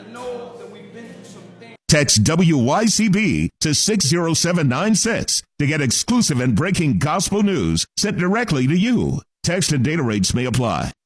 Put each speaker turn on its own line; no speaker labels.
know that we've been through some things.
Text WYCB to 60796 to get exclusive and breaking gospel news sent directly to you. Text and data rates may apply.